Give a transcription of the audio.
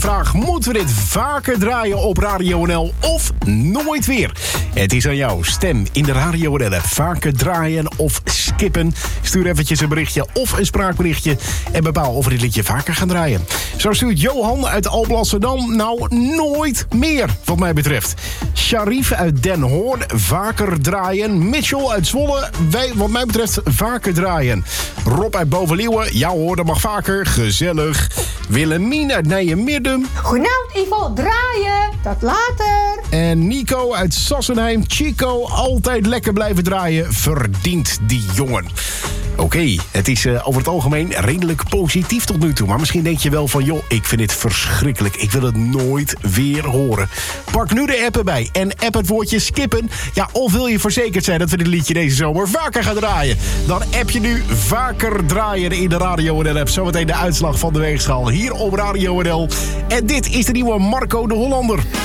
Vraag: moeten we dit vaker draaien op Radio NL of nooit weer? Het is aan jou. Stem in de Radio NL app. Vaker draaien of skippen. Stuur eventjes een berichtje of een spraakberichtje en bepaal of we dit liedje vaker gaan draaien. Zo stuurt Johan uit Alblasserdam nou nooit meer, wat mij betreft. Sharif uit Den Hoorn, vaker draaien. Mitchell uit Zwolle, wat mij betreft vaker draaien. Rob uit Bovenleeuwen, ja hoor, dat mag vaker. Gezellig. Willemien uit Nijenmiddum. Goedenavond Ivo, draaien. Tot later. En Nico uit Sassenheim. Chico, altijd lekker blijven draaien. Verdient die jongen. Oké, het is over het algemeen redelijk positief tot nu toe. Maar misschien denk je wel van, joh, ik vind dit verschrikkelijk. Ik wil het nooit weer horen. Pak nu de app erbij en app het woordje skippen. Ja, of wil je verzekerd zijn dat we dit liedje deze zomer vaker gaan draaien? Dan app je nu vaker draaien in de Radio NL app. Zometeen de uitslag van de weegschaal hier op Radio NL. En dit is de nieuwe Marco de Hollander.